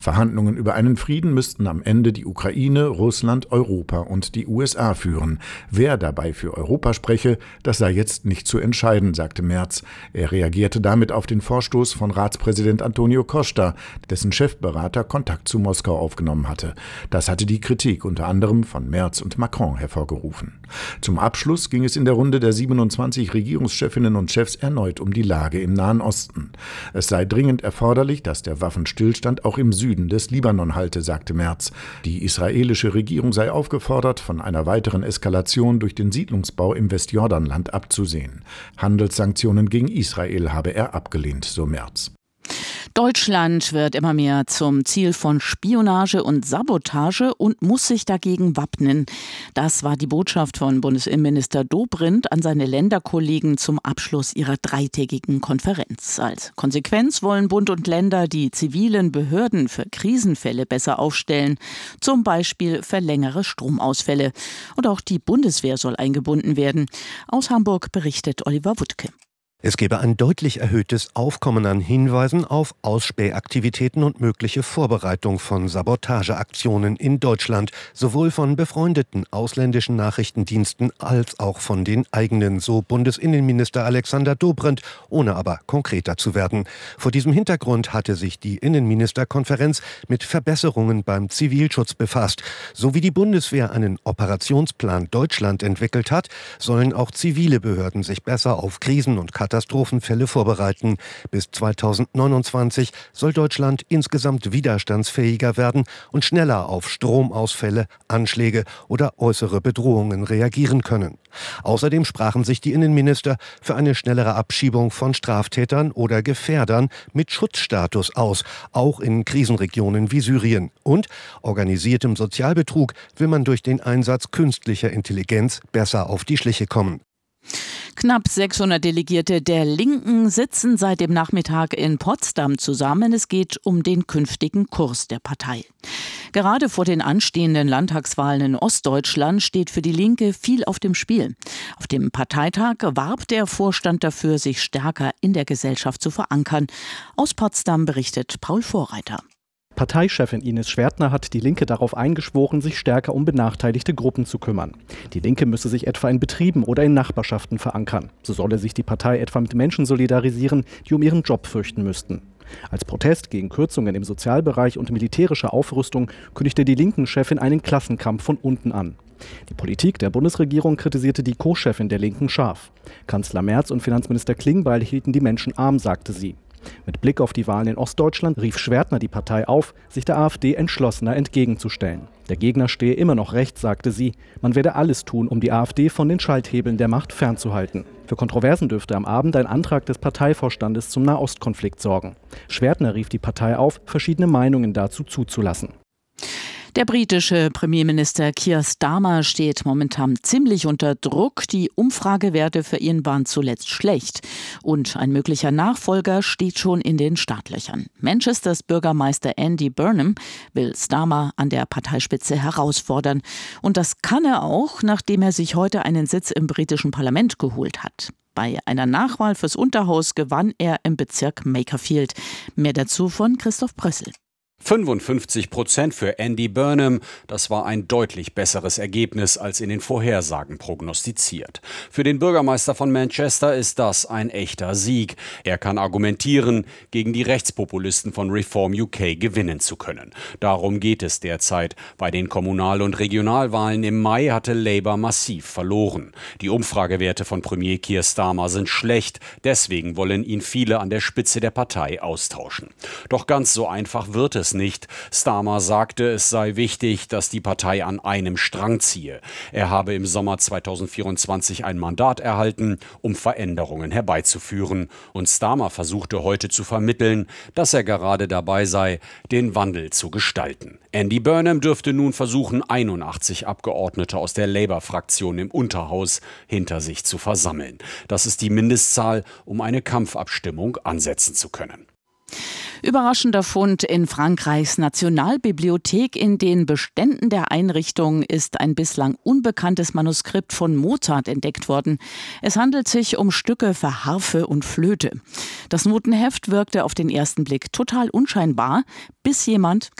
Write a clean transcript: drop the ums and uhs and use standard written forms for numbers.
Verhandlungen über einen Frieden müssten am Ende die Ukraine, Russland, Europa und die USA führen. Wer dabei für Europa spreche, das sei jetzt nicht zu entscheiden, sagte Merz. Er reagierte damit auf den Vorstoß von Ratspräsident Antonio Costa, dessen Chefberater Kontakt zu Moskau aufgenommen hatte. Das hatte die Kritik unter anderem von Merz und Macron hervorgerufen. Zum Abschluss ging es in der Runde der 27 Regierungschefinnen und Chefs erneut um die Lage im Nahen Osten. Es sei dringend erforderlich, dass der Waffenstillstand auch im Süden des Libanon halte, sagte Merz. Die israelische Regierung sei aufgefordert, von einer weiteren Eskalation durch den Siedlungsbau im Westjordanland abzusehen. Handelssanktionen gegen Israel habe er abgelehnt, so Merz. Deutschland wird immer mehr zum Ziel von Spionage und Sabotage und muss sich dagegen wappnen. Das war die Botschaft von Bundesinnenminister Dobrindt an seine Länderkollegen zum Abschluss ihrer dreitägigen Konferenz. Als Konsequenz wollen Bund und Länder die zivilen Behörden für Krisenfälle besser aufstellen, zum Beispiel für längere Stromausfälle. Und auch die Bundeswehr soll eingebunden werden. Aus Hamburg berichtet Oliver Wuttke. Es gebe ein deutlich erhöhtes Aufkommen an Hinweisen auf Ausspähaktivitäten und mögliche Vorbereitung von Sabotageaktionen in Deutschland, sowohl von befreundeten ausländischen Nachrichtendiensten als auch von den eigenen, so Bundesinnenminister Alexander Dobrindt, ohne aber konkreter zu werden. Vor diesem Hintergrund hatte sich die Innenministerkonferenz mit Verbesserungen beim Zivilschutz befasst. So wie die Bundeswehr einen Operationsplan Deutschland entwickelt hat, sollen auch zivile Behörden sich besser auf Krisen und Katastrophenfälle vorbereiten. Bis 2029 soll Deutschland insgesamt widerstandsfähiger werden und schneller auf Stromausfälle, Anschläge oder äußere Bedrohungen reagieren können. Außerdem sprachen sich die Innenminister für eine schnellere Abschiebung von Straftätern oder Gefährdern mit Schutzstatus aus, auch in Krisenregionen wie Syrien. Und organisiertem Sozialbetrug will man durch den Einsatz künstlicher Intelligenz besser auf die Schliche kommen. Knapp 600 Delegierte der Linken sitzen seit dem Nachmittag in Potsdam zusammen. Es geht um den künftigen Kurs der Partei. Gerade vor den anstehenden Landtagswahlen in Ostdeutschland steht für die Linke viel auf dem Spiel. Auf dem Parteitag warb der Vorstand dafür, sich stärker in der Gesellschaft zu verankern. Aus Potsdam berichtet Paul Vorreiter. Parteichefin Ines Schwertner hat die Linke darauf eingeschworen, sich stärker um benachteiligte Gruppen zu kümmern. Die Linke müsse sich etwa in Betrieben oder in Nachbarschaften verankern. So solle sich die Partei etwa mit Menschen solidarisieren, die um ihren Job fürchten müssten. Als Protest gegen Kürzungen im Sozialbereich und militärische Aufrüstung kündigte die Linken-Chefin einen Klassenkampf von unten an. Die Politik der Bundesregierung kritisierte die Co-Chefin der Linken scharf. Kanzler Merz und Finanzminister Klingbeil hielten die Menschen arm, sagte sie. Mit Blick auf die Wahlen in Ostdeutschland rief Schwertner die Partei auf, sich der AfD entschlossener entgegenzustellen. Der Gegner stehe immer noch rechts, sagte sie. Man werde alles tun, um die AfD von den Schalthebeln der Macht fernzuhalten. Für Kontroversen dürfte am Abend ein Antrag des Parteivorstandes zum Nahostkonflikt sorgen. Schwertner rief die Partei auf, verschiedene Meinungen dazu zuzulassen. Der britische Premierminister Keir Starmer steht momentan ziemlich unter Druck. Die Umfragewerte für ihn waren zuletzt schlecht. Und ein möglicher Nachfolger steht schon in den Startlöchern. Manchesters Bürgermeister Andy Burnham will Starmer an der Parteispitze herausfordern. Und das kann er auch, nachdem er sich heute einen Sitz im britischen Parlament geholt hat. Bei einer Nachwahl fürs Unterhaus gewann er im Bezirk Makerfield. Mehr dazu von Christoph Brössel. 55% für Andy Burnham. Das war ein deutlich besseres Ergebnis als in den Vorhersagen prognostiziert. Für den Bürgermeister von Manchester ist das ein echter Sieg. Er kann argumentieren, gegen die Rechtspopulisten von Reform UK gewinnen zu können. Darum geht es derzeit. Bei den Kommunal- und Regionalwahlen im Mai hatte Labour massiv verloren. Die Umfragewerte von Premier Keir Starmer sind schlecht. Deswegen wollen ihn viele an der Spitze der Partei austauschen. Doch ganz so einfach wird es nicht. Starmer sagte, es sei wichtig, dass die Partei an einem Strang ziehe. Er habe im Sommer 2024 ein Mandat erhalten, um Veränderungen herbeizuführen. Und Starmer versuchte heute zu vermitteln, dass er gerade dabei sei, den Wandel zu gestalten. Andy Burnham dürfte nun versuchen, 81 Abgeordnete aus der Labour-Fraktion im Unterhaus hinter sich zu versammeln. Das ist die Mindestzahl, um eine Kampfabstimmung ansetzen zu können. Überraschender Fund in Frankreichs Nationalbibliothek. In den Beständen der Einrichtung ist ein bislang unbekanntes Manuskript von Mozart entdeckt worden. Es handelt sich um Stücke für Harfe und Flöte. Das Notenheft wirkte auf den ersten Blick total unscheinbar, bis jemand